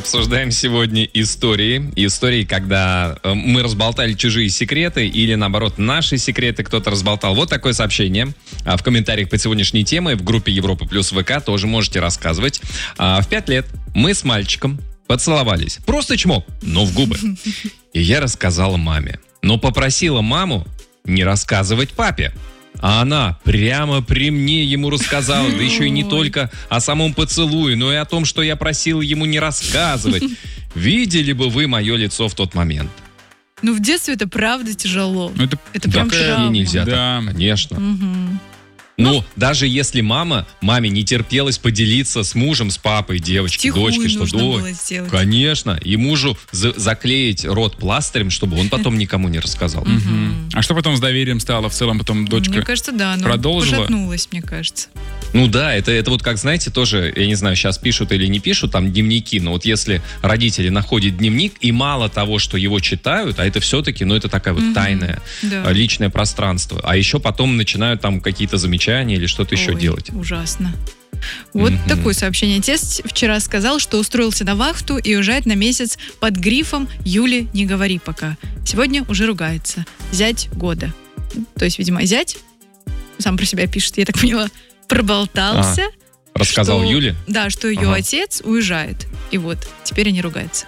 Обсуждаем сегодня истории. Истории, когда мы разболтали чужие секреты или, наоборот, наши секреты кто-то разболтал. Вот такое сообщение в комментариях под сегодняшней темой в группе Европа плюс ВК тоже можете рассказывать. В 5 лет мы с мальчиком поцеловались. Просто чмок, но в губы. И я рассказала маме. Но попросила маму не рассказывать папе. А она прямо при мне ему рассказала, да еще и не только о самом поцелуе, но и о том, что я просил ему не рассказывать. Видели бы вы мое лицо в тот момент. Ну, в детстве это правда тяжело. Это прям травма. Нельзя, да, так, конечно. Ну, даже если маме не терпелось поделиться с мужем, с папой, девочкой, дочкой, что конечно, и мужу заклеить рот пластырем, чтобы он потом никому не рассказал. А что потом с доверием стало? В целом потом дочка мне кажется, да, продолжила? Пошатнулась, мне кажется. Ну да, это вот как, знаете, тоже, я не знаю, сейчас пишут или не пишут, там дневники, но вот если родители находят дневник, и мало того, что его читают, а это все-таки, это такая вот тайное, личное пространство, а еще потом начинают там какие-то замечания или что-то еще делать. Ужасно. Вот такое сообщение. Тесть вчера сказал, что устроился на вахту и уезжает на месяц под грифом «Юле, не говори пока». Сегодня уже ругается. Зять года. То есть, видимо, зять, сам про себя пишет, я так поняла, проболтался. Рассказал Юле? Да, что ее отец уезжает. И вот, теперь они ругаются.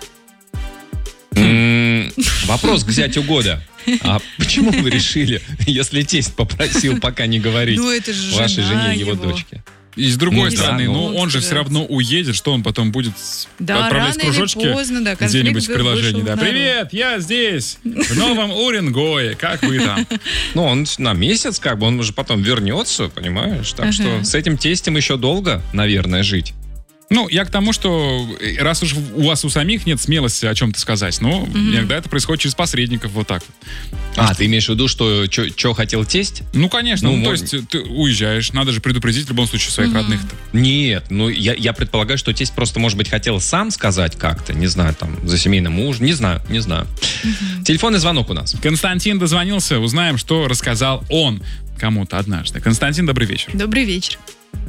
Вопрос к зятю года. А почему вы решили, если тесть попросил пока не говорить вашей жене его дочке? И с другой стороны, он же все равно уедет, что он потом будет отправлять кружочки где-нибудь в приложении. Да, привет, я здесь, в Новом Уренгое, как вы там? Ну, он на месяц, он уже потом вернется, понимаешь? Так что с этим тестем еще долго, наверное, жить. Ну, я к тому, что раз уж у вас у самих нет смелости о чем-то сказать, иногда это происходит через посредников вот так. Ты имеешь в виду, что хотел тесть? Ну, конечно. То есть ты уезжаешь, надо же предупредить в любом случае своих родных-то. Нет, я предполагаю, что тесть просто, может быть, хотел сам сказать как-то, не знаю, там, за семейным мужем, не знаю. Телефонный звонок у нас. Константин дозвонился, узнаем, что рассказал он кому-то однажды. Константин, добрый вечер. Добрый вечер.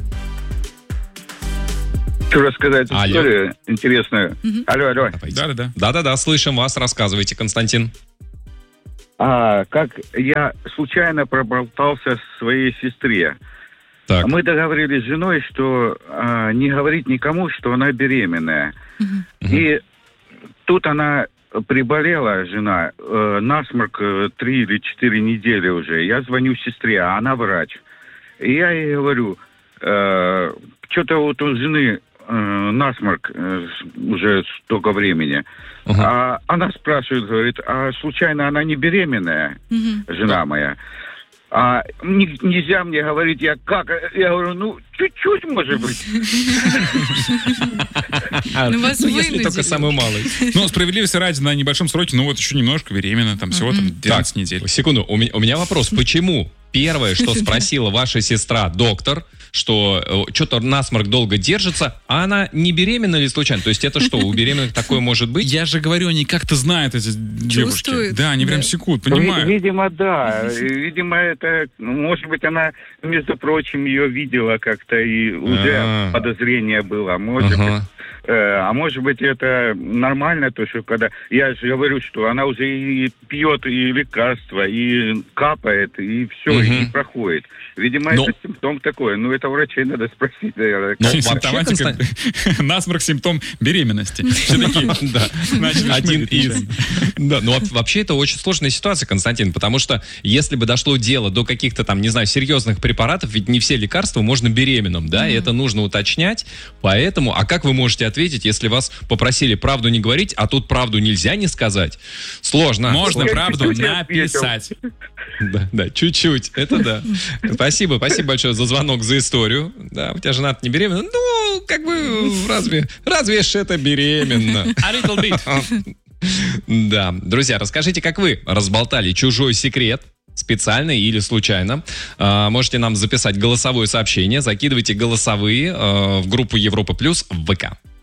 Хочу рассказать историю интересную. Алло. Да-да-да, слышим вас, рассказывайте, Константин. Как я случайно проболтался своей сестре. Так. Мы договорились с женой, что не говорить никому, что она беременная. И тут она приболела, жена, насморк 3 или 4 недели уже. Я звоню сестре, а она врач. И я ей говорю, что-то вот у жены насморк уже столько времени. А она спрашивает, говорит, а случайно она не беременная, жена моя? Нельзя мне говорить, я говорю, чуть-чуть, может быть. Если только самую малую. Справедливости ради, на небольшом сроке, еще немножко беременна, там всего 12 недель. Секунду, у меня вопрос, почему первое, что спросила ваша сестра, доктор, что что-то насморк долго держится, а она не беременна ли случайно? То есть это что, у беременных такое может быть? Я же говорю, они как-то знают, эти девушки. Да, они прям секут, понимают. Видимо, да. Видимо, это, может быть, она, между прочим, ее видела как-то, и уже подозрение было. А может быть, это нормально, то, что когда... Я же говорю, что она уже и пьет и лекарства, и капает, и все, и проходит. Видимо, это симптом такой. Это врачей надо спросить. Симптоматика. Насморк — симптом беременности. Один из. Да, вообще это очень сложная ситуация, Константин, потому что если бы дошло дело до каких-то там, не знаю, серьезных препаратов, ведь не все лекарства можно беременным, да, и это нужно уточнять. Поэтому, как вы можете ответить, если вас попросили правду не говорить, а тут правду нельзя не сказать? Сложно. Можно правду написать. Да, чуть-чуть. Это да. Спасибо большое за звонок, за историю. Да, у тебя жена не беременна. Разве ж это беременна? A little bit. Да. Друзья, расскажите, как вы разболтали чужой секрет, специально или случайно. Можете нам записать голосовое сообщение, закидывайте голосовые в группу Европа Плюс в ВК.